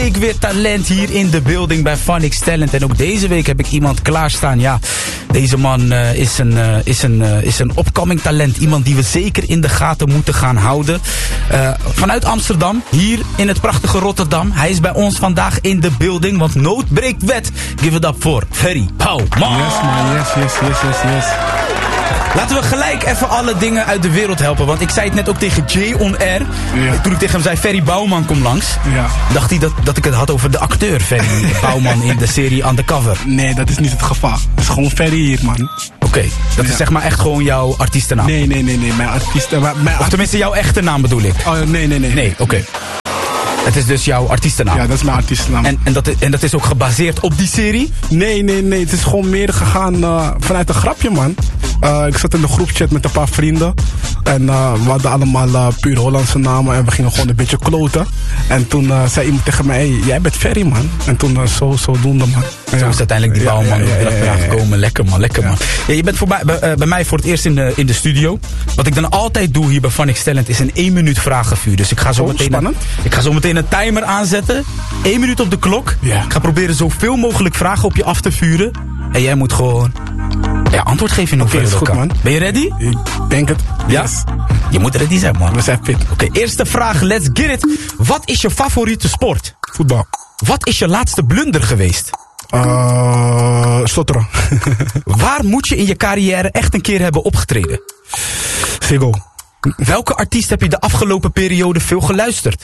Ik weer talent hier in de building bij Phonics Talent. En ook deze week heb ik iemand klaarstaan. Ja, deze man is een upcoming talent. Iemand die we zeker in de gaten moeten gaan houden. Vanuit Amsterdam, hier in het prachtige Rotterdam. Hij is bij ons vandaag in de building. Want nood breekt wet. Give it up voor Ferry Bouwman. Yes man, yes. Laten we gelijk even alle dingen uit de wereld helpen. Want ik zei het net ook tegen Jay on air. Ja. Toen ik tegen hem zei, Ferry Bouwman, kom langs. Ja. Dacht hij dat ik het had over de acteur Ferry Bouwman in de serie Undercover. Nee, dat is niet het geval. Het is gewoon Ferry hier, man. Oké, dat is zeg maar echt gewoon jouw artiestennaam? Nee, mijn artiestennaam. Of tenminste jouw echte naam bedoel ik? Oh, nee. Nee, oké. Het is dus jouw artiestennaam? Ja, dat is mijn artiestennaam. En dat is ook gebaseerd op die serie? Nee. Het is gewoon meer gegaan vanuit een grapje, man. Ik zat in de groepchat met een paar vrienden. En we hadden allemaal puur Hollandse namen. En we gingen gewoon een beetje kloten. En toen zei iemand tegen mij, hey, jij bent Ferry, man. En toen zodoende, man. Zo is uiteindelijk die Bouwman gekomen. Lekker, man. Ja, je bent bij mij voor het eerst in de studio. Wat ik dan altijd doe hier bij Phonics Talent is een 1 minuut vragenvuur. Dus ik ga zo meteen een timer aanzetten. 1 minuut op de klok. Yeah. Ik ga proberen zoveel mogelijk vragen op je af te vuren. En jij moet gewoon antwoord geven in hoeverre je kan. Man. Ben je ready? Ik denk het. Ja? Yes. Je moet ready zijn, man. We zijn fit. Oké, eerste vraag. Let's get it. Wat is je favoriete sport? Voetbal. Wat is je laatste blunder geweest? Stotteren. Waar moet je in je carrière echt een keer hebben opgetreden? Ziggo. Welke artiest heb je de afgelopen periode veel geluisterd?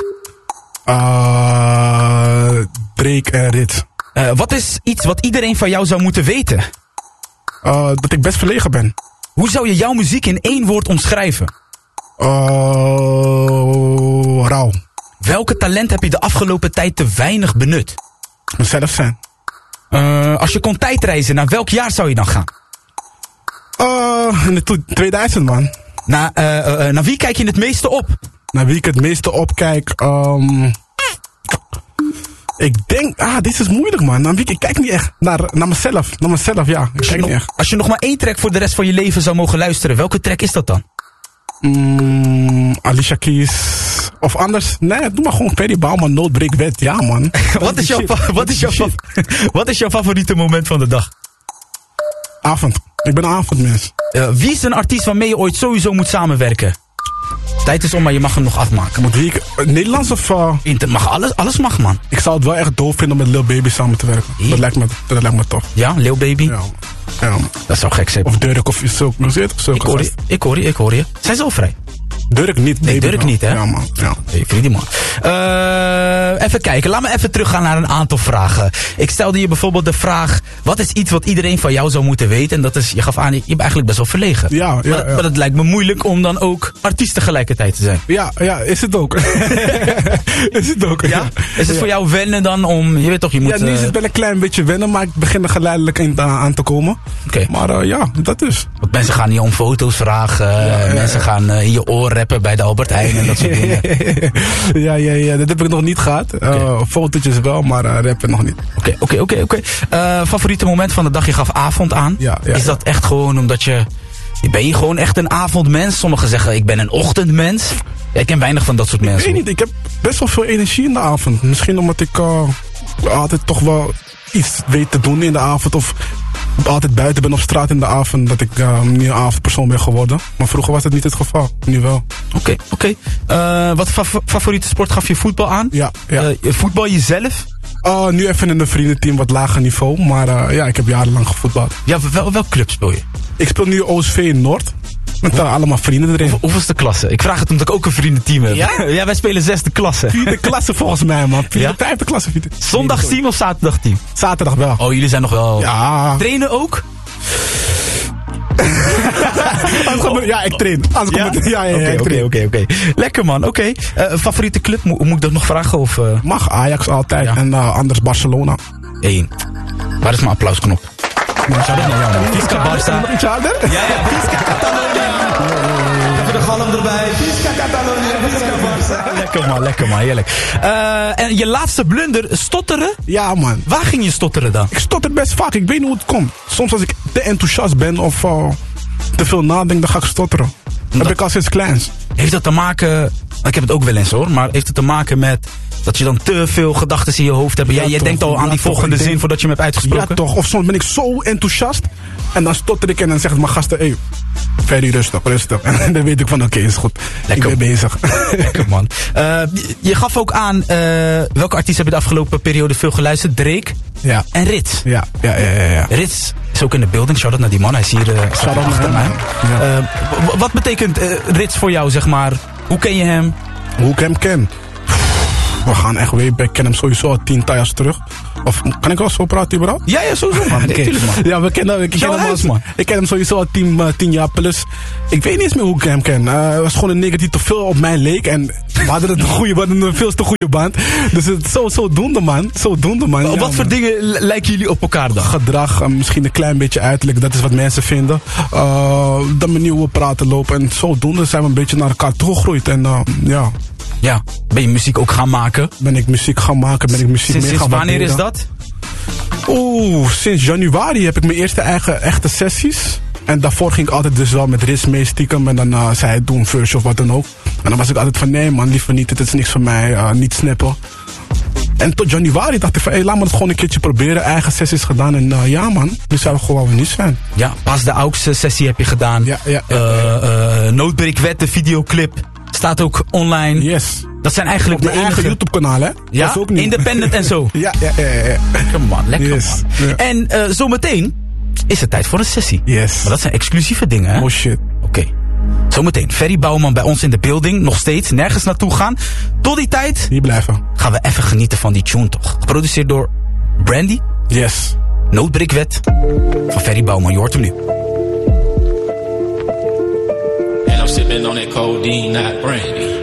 Drake en Rit. Wat is iets wat iedereen van jou zou moeten weten? Dat ik best verlegen ben. Hoe zou je jouw muziek in 1 woord omschrijven? Rauw. Welke talent heb je de afgelopen tijd te weinig benut? Mezelf zijn. Als je kon tijdreizen, naar welk jaar zou je dan gaan? In de 2000, man. Naar wie kijk je het meeste op? Naar wie ik het meeste opkijk? Ik denk, dit is moeilijk, man. Ik kijk niet echt naar mezelf. Naar mezelf, ja. Ik kijk niet echt. Als je nog maar 1 track voor de rest van je leven zou mogen luisteren, welke track is dat dan? Alicia Keys. Of anders, nee, doe maar gewoon Ferry Bouwman, Nood breekt wet. Ja, man. Wat is jouw favoriete moment van de dag? Avond. Ik ben een avondmens. Wie is een artiest waarmee je ooit sowieso moet samenwerken? Tijd is om, maar je mag hem nog afmaken. Moet wie Nederlands of... Mag alles mag, man. Ik zou het wel echt doof vinden om met Lil Baby samen te werken. Dat lijkt me tof. Ja, Lil Baby? Ja. Dat zou gek zijn. Of Dirk of zulke. Ik hoor je. Zijn ze al vrij? Dirk niet. Nee, Dirk niet, hè? Ja, man. Ja. Hey, vriendie, man. Even kijken. Laat me even teruggaan naar een aantal vragen. Ik stelde je bijvoorbeeld de vraag... Wat is iets wat iedereen van jou zou moeten weten? En dat is, je gaf aan, je bent eigenlijk best wel verlegen. Ja. Maar dat lijkt me moeilijk om dan ook artiest tegelijkertijd te zijn. Ja, is het ook. Ja? Is het voor jou wennen dan om... Je weet toch, je moet... Ja, nu is het wel een klein beetje wennen, maar ik begin er geleidelijk aan te komen. Okay. Maar dat is. Want mensen gaan hier om foto's vragen. Mensen gaan in je oor rappen bij de Albert Heijn en dat soort dingen. Ja, dat heb ik nog niet gehad. Fotootjes wel, maar rappen nog niet. Oké. Favoriete moment van de dag? Je gaf avond aan. Ja. Is dat echt gewoon omdat ben je gewoon echt een avondmens? Sommigen zeggen ik ben een ochtendmens. Ja, ik ken weinig van dat soort mensen. Ik weet niet, ik heb best wel veel energie in de avond. Misschien omdat ik altijd toch wel iets weet te doen in de avond. Of altijd buiten ben op straat in de avond. Dat ik nu een avondpersoon ben geworden. Maar vroeger was het niet het geval. Nu wel. Oké. Wat favoriete sport gaf je voetbal aan? Ja. Voetbal jezelf? Nu even in een vriendenteam wat lager niveau. Maar ik heb jarenlang gevoetbald. Ja, welk club speel je? Ik speel nu OSV in Noord. Met allemaal vrienden erin. Hoeveelste klasse? Ik vraag het omdat ik ook een vriendenteam heb. Ja? Ja, wij spelen 6e klasse. 4e klasse volgens mij, man. 5e klasse. Zondagsteam of zaterdagteam? Zaterdag wel. Oh, jullie zijn nog wel... Ja. Trainen ook? Ja, ik train. Oké. Lekker, man. Oké. Favoriete club? Moet ik dat nog vragen? Of, Mag, Ajax altijd. Ja. En anders Barcelona. 1. Waar is mijn applausknop? Shout-out naar jou, man. Visca Barça. Nog iets harder? Ja, Visca Catalonia. Even de galm erbij. Visca Catalonia, Visca Barça. Lekker man, heerlijk. En je laatste blunder, stotteren? Ja, man. Waar ging je stotteren dan? Ik stotter best vaak, ik weet niet hoe het komt. Soms als ik te enthousiast ben of te veel nadenk, dan ga ik stotteren. Dat heb ik al sinds kleins. Heeft dat te maken, ik heb het ook wel eens hoor, maar heeft het te maken met Dat je dan te veel gedachten in je hoofd hebt. Jij denkt al aan die volgende zin voordat je hem hebt uitgesproken. Ja toch, of soms ben ik zo enthousiast. En dan stotter ik en dan zeg ik mijn gasten, hey, Ferry, rustig. En dan weet ik van, oké, is goed. Lekker. Ik ben bezig. Lekker man. Je gaf ook aan, welke artiest heb je de afgelopen periode veel geluisterd? Drake en Rits. Ja. Rits is ook in de building. Shout-out naar die man. Hij is hier achter mij. Ja. Wat betekent Rits voor jou, zeg maar? Hoe ken je hem? Hoe ik hem ken? We gaan echt way back. Ik ken hem sowieso al 10 jaar terug. Of kan ik wel zo praten überhaupt? Ja, sowieso man. Okay. Man. Ja, ik ken hem sowieso al 10 jaar plus. Ik weet niet eens meer hoe ik hem ken. Hij was gewoon een nigger die te veel op mij leek. En we hadden een veel te goede band. Dus het zodoende man. Ja, wat voor dingen lijken jullie op elkaar dan? Gedrag, misschien een klein beetje uiterlijk. Dat is wat mensen vinden. De manier hoe we praten lopen. En zodoende zijn we een beetje naar elkaar toegegroeid. En ja... Ja, ben je muziek ook gaan maken? Ben ik muziek gaan maken, meer gaan waarderen. Sinds wanneer is dat? Sinds januari heb ik mijn eerste eigen echte sessies. En daarvoor ging ik altijd dus wel met Riz mee stiekem. En dan zei hij, doe een verse of wat dan ook. En dan was ik altijd van, nee man, liever niet. Het is niks voor mij, niet snappen. En tot januari dacht ik van, laat me het gewoon een keertje proberen. Eigen sessies gedaan en ja man, nu zijn we gewoon waar we niet zijn. Ja, pas de AUX sessie heb je gedaan. Ja. Noodbreek Wet, de videoclip. Staat ook online. Yes. Dat zijn eigenlijk op mijn eigen YouTube-kanaal, hè? Ja, ook niet. Independent en zo. Ja. Lekker man. Yes. Ja. En zometeen is het tijd voor een sessie. Yes. Maar dat zijn exclusieve dingen, hè? Oh shit. Oké. Zometeen. Ferry Bouwman bij ons in de building. Nog steeds. Nergens naartoe gaan. Tot die tijd. Hier blijven. Gaan we even genieten van die tune, toch? Geproduceerd door Brandy. Yes. Noodbreek Wet. Van Ferry Bouwman. Je hoort hem nu. And I'm sipping on that codeine, not brandy.